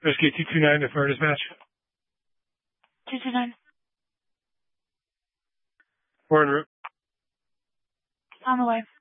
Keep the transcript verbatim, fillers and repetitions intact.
Rescue two two nine to fire dispatch. two two nine. We're en route. On the way.